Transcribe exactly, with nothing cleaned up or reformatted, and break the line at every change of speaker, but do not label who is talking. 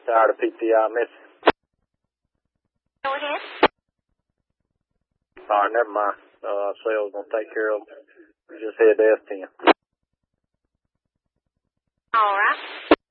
Tired of P T I, miss.
Go ahead.
All right, never mind. Uh, sales gonna take care of it. Just head to S ten.
All right.